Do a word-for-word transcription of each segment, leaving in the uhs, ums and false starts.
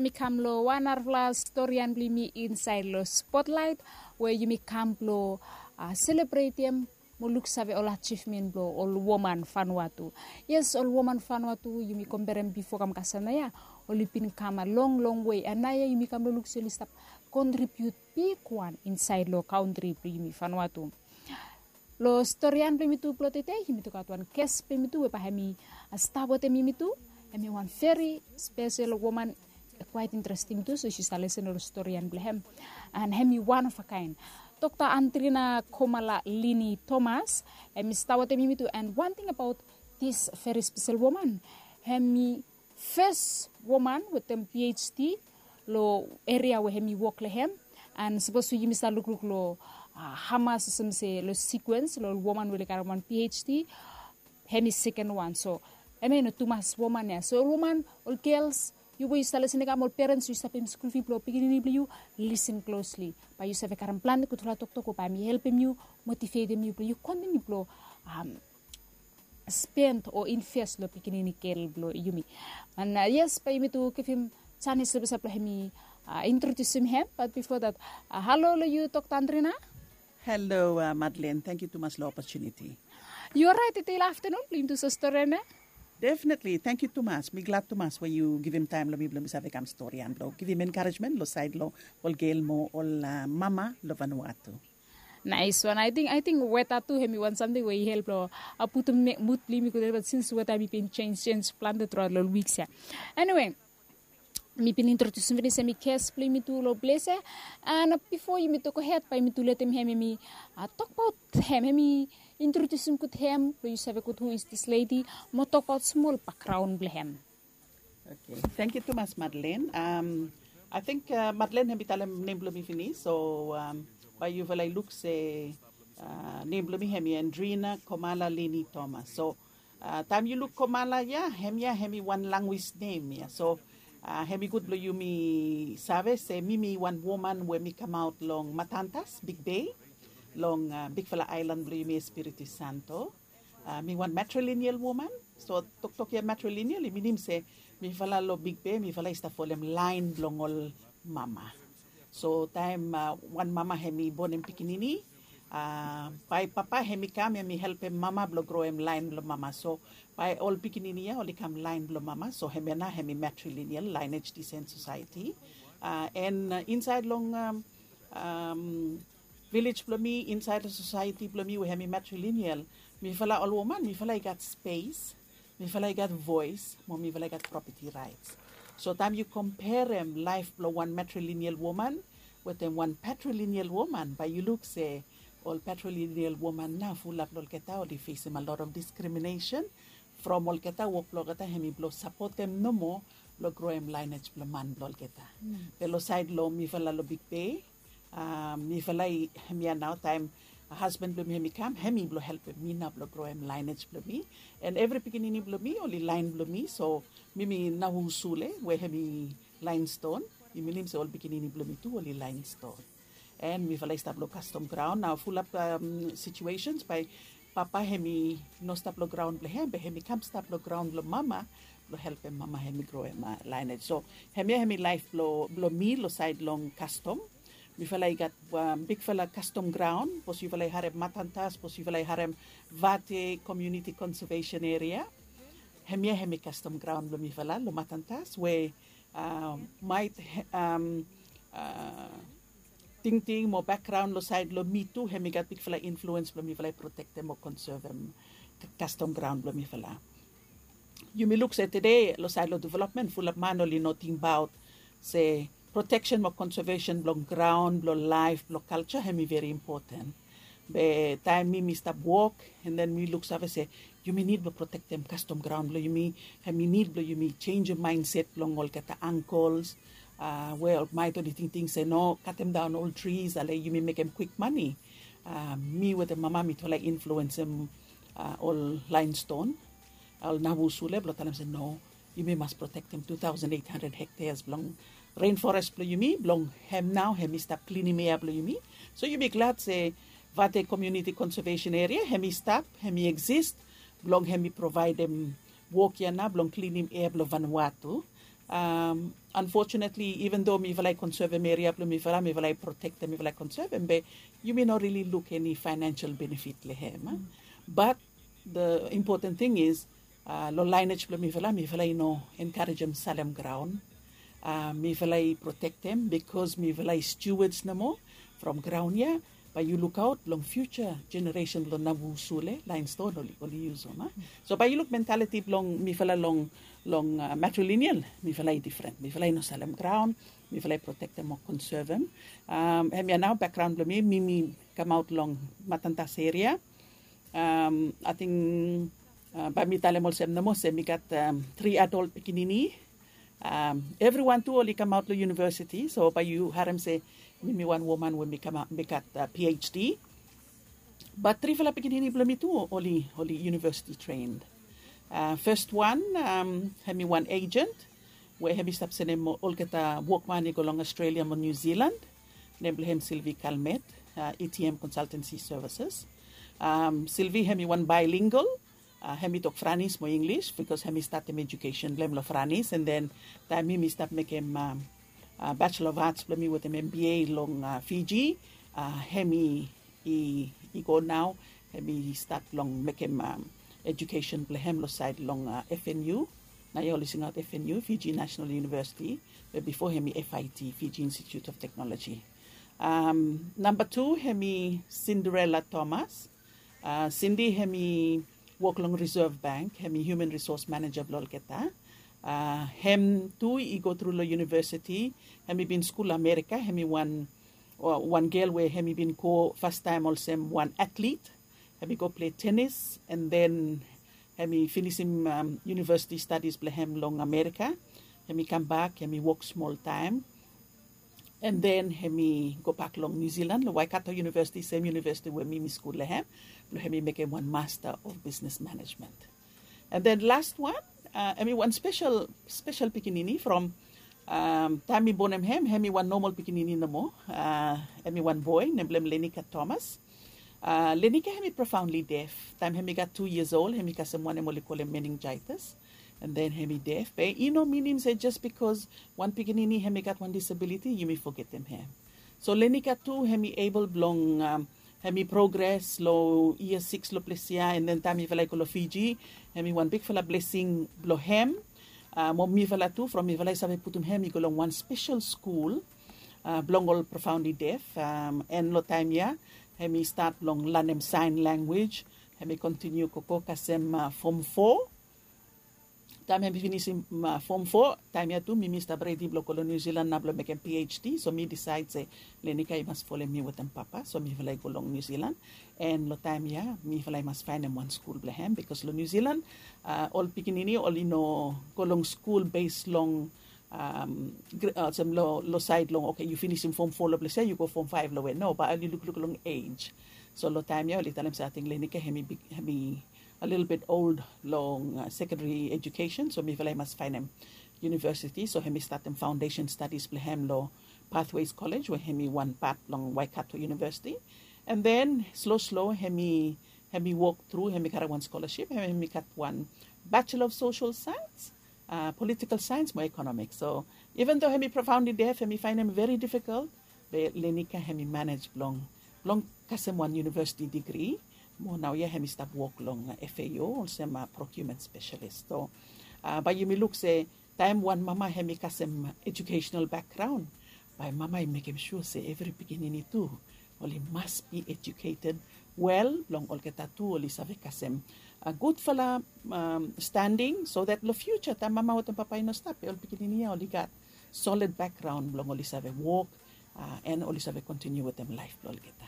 mi kam lo one arvla storian blimi inside lo spotlight where you mi kam lo uh, celebrate them mo look save all achievement blo all woman Vanuatu. Yes, all woman Vanuatu you mi komberem before kam kasana ya olipin kam a long long way anaya you mi kam lo look seli stop contribute big one inside lo country blimi Vanuatu. Lo storian blimi tu plotete himi tu katuan kes blimi tu pa hemi stabote mi tu hemi one very special woman quite interesting too, so she's a listener to story and blehem and hemi one of a kind. Doctor Andrina Komala Lini Thomas and Miss Tawate too. And one thing about this very special woman, hemi first woman with them PhD lo area where hemi work lehem and supposed to Mister look look lo uh, Hamas some say lo sequence lo woman will carry one PhD hemi second one so I mean too much woman yeah so woman all girls you will start listening to parents you start school fee blow beginning you listen closely but you have a current plan to talk talk by me helping you motivate them you you continue blow um spend or invest lo beginning girl blow you me and uh, yes by me to give him chance to be me uh, introduce him but before that uh, hello you Doctor Andrina. Hello uh, Madeleine, thank you too much for the opportunity. You're right today afternoon into sister ne. Definitely. Thank you, Thomas. Me glad Thomas when you give him time lo mi blom sa vekam story and lo give him encouragement lo side lo ol gel mo ol uh, mama lo Vanuatu. Nice one. I think I think weta too hemi want something where he help lo aputum me mutli mi kuder but since weta mi pin change change plan the throughout lo weeks ya. Anyway, mi pin introduce me semi case play me to lo bless and before you me to go ahead by me to let him hemi me uh, talk about him hemi introduce him to him, you say who is this lady, mo talk about small background blehem. Okay, thank you too much, Madeleine. Um, I think uh, Madeleine have been name blumi fini, so um, by you will I look say uh, name blumi hemi Andrina Komala Lini Thomas. So uh, time you look Komala yeah, hemi yeah hemi one language name yeah. So uh, hemi good blow you me save say mimi one woman when me come out long Matantas Big Bay. Long uh, Big Fella Island blue me Espiritu Santo. Uh, me one matrilineal woman. So tok tok ya matrilineal. Mi nim se mi fala lo Big Bay. Mi fala ista folem line blongol mama. So time uh, one mama hemi bonem pikinini. Uh, pai papa hemi kam hemi help him mama blo grow him line blo mama. So pai all pikinini ya only come line blo mama. So hemi na hemi matrilineal lineage descent society. Uh, and uh, inside long um, um, village blomi inside the society blomi we have me matrilineal me fala all woman me fala I got space me fala I got voice mo me fala I got property rights so time you compare them life blow one matrilineal woman with them one patrilineal woman but you look say all patrilineal woman now full of lol keta or they face them a lot of discrimination from all keta work blow keta hemi blow support them no more blow grow em lineage blow man blow keta mm. Pero side lo me fala lo Big Bay Um, mi falay mi now time a husband blow me hemi come hemi blow help me na blow grow him lineage blow me and every beginning blow me only line blow me so mimi na husule where hemi limestone mi milim se all beginning blow me too only limestone and mi falay stop blow custom ground now full up um, situations by papa hemi no stop blow ground blow him but hemi come stop blow ground blow mama blow help him mama hemi grow him uh, lineage so hemi hemi life blow blow me lo side long custom. Mi falay got um, big fella custom ground, pos you falay harem Matantas, pos you falay harem Vate Community Conservation Area. Hemia hemi custom ground lo mi fala lo Matantas, where um, might um, uh, ting ting mo background lo side lo me too. Hemi got big fella influence lo mi falay protect them or conserve them custom ground lo mi fala. You may look say today lo side lo development full of manually nothing about say. Protection or conservation block ground, block life, block culture, hemi very important. But time me, me stop walk, and then me look and say, you may need to protect them custom ground, blow you me, hemi need blow you me change your mindset, long all get the ankles, uh, well, might only think things say no, cut them down all trees, allow you may make them quick money. Uh, me with the mama me to like influence them uh, all limestone, all nabu sule, blow tell them say no, you may must protect them two thousand eight hundred hectares long. Rainforest blow you me, belong hem now, hemi stop cleaning me up blow you me. So you be glad say Vate Community Conservation Area, hemi stop, hemi exist, belong hemi provide them walk ya na, belong cleaning air blow Vanuatu. Um, unfortunately, even though me vilai conserve area, me vilai me vilai protect me vilai conserve be you may not really look any financial benefit lehem. Mm. But the important thing is uh, lo lineage me vilai me vilai no encourage them salem ground. Uh, me vilai protect them because me vilai stewards namo from ground ya. But you look out long future generation lo nabu sule line store oli oli use on. So by you look mentality long me vilai long long uh, matrilineal me vilai different. Me vilai no salem ground. Me vilai protect them or conserve them. Um, and now background lo me me me come out long Matantas area. Um, I think uh, by me talem also namo se me got um, three adult pikinini. Um, everyone too only come out to university. So by you harem say me one woman when me come out me got a PhD. But three fella pikinini blami too only only university trained. Uh, first one um have me one agent where have me stop sene mo all kita work money go long Australia mo New Zealand. Name him Sylvie Calmet, uh, E T M Consultancy Services. Um, Sylvie have me one bilingual. Uh, hemi talk Franis mo English because hemi start him education blem lo Franis and then time me start make him um, uh, Bachelor of Arts blem with him M B A long uh, Fiji. Uh, hemi he he go now hemi start long make him um, education blem lo side long uh, F N U. Now you listening out F N U Fiji National University. But before hemi F I T Fiji Institute of Technology. Um, number two hemi Cinderella Thomas. Uh, Cindy hemi work long Reserve Bank, hemi human resource manager blol kita. Uh, hem tu I go through lo university, hemi been school America, hemi one uh, one girl where hemi been co first time also one athlete, hemi go play tennis and then hemi finish him um, university studies play hem long America, hemi come back, hemi work small time. And then hemi go back long New Zealand, Waikato University, same university where Mimi school lehem. Hemi make him one master of business management. And then last one, uh, hemi one special special pikinini from um, Tami Bonem hem, hemi one normal pikinini namo, uh, hemi one boy named Lenika Thomas. Uh, Lenika hemi profoundly deaf. Time hemi got two years old, hemi kasem one molecular meningitis. And then hemi deaf. But you know, meaning say just because one pikinini hemi got one disability, you may forget them here. So Lenika too hemi able belong um, hemi progress lo year six lo plesia and then tami fela ko lo Fiji hemi one big fella blessing blo hem. Uh, mo mi fela too from mi fela sabe putum hemi go long one special school uh, belong all profoundly deaf um, and lo time ya hemi start long lanem sign language hemi continue koko kasem uh, form four. Time hemi finish uh, form four, time ya tu, mi Mister Brady block lo New Zealand na blo make a PhD, so me decide say, Lenika, you must follow me with them papa, so me vilai go long New Zealand, and lo time ya, mi vilai must find them one school blehem, because lo New Zealand, uh, all pikinini, all you know, go long school based long, um, uh, some lo, lo side long, okay, you finish in form four lo blese, you go form five lo way, no, but only look, look long age, so lo time ya, li talam sa ating Lenika, hemi, hemi, a little bit old long uh, secondary education, so me must find him university, so hemi start them foundation studies blehem lo Pathways College where hemi one part long Waikato University, and then slow slow hemi hemi walk through hemi got one scholarship, hemi got one Bachelor of Social Science, uh, Political Science, more economics. So even though hemi profoundly deaf, hemi find him very difficult, but Lenika hemi manage long long kasem one university degree. Mo now yeah hemi stop work long F A O also ma procurement specialist. So uh, but you may look say time one mama hemi kasem educational background. By mama I make him sure say every beginning too. Only must be educated well long all kita too only save kasem a good fella um, standing so that the future time mama what papa no stop all beginning niya only got solid background long only save work uh, and only save continue with them life all kita.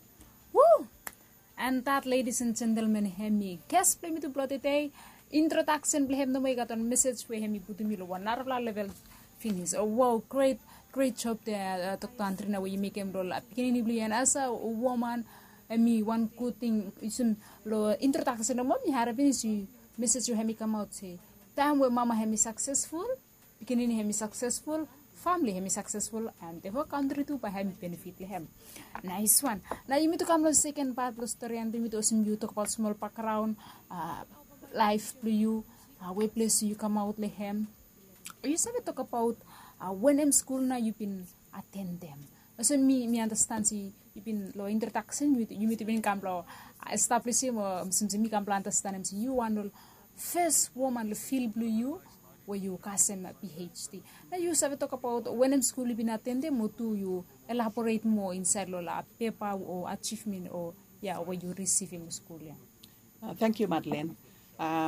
Woo! And that, ladies and gentlemen, hemi guest play me to bloody day introduction play him no way got on message where hemi put me one narvala level finish. Oh wow, great, great job there, Doctor Andrina, where you make him roll up. And as a woman, hemi one good thing is lo introduction of mommy had a finish message you hemi come out say time where mama hemi successful, beginning hemi successful. Family hemi successful and the whole country too by hemi benefit him. Nice one. Now you need to come to second part of story and you to some you talk about small background, uh, life to you, uh, where place you come out like him. You sabi talk about uh, when em school na you been attend them. So me me understand si you been lo introduction you you meet been kam lo establish mo sim mi kam lo understand em si you one first woman lo feel blue you where you kasem PhD. Now you sabi talk about when em school you been attend them mo to you elaborate more inside lo la paper or achievement or yeah what you receive in school. Yeah. Uh, thank you, Madeleine. Uh,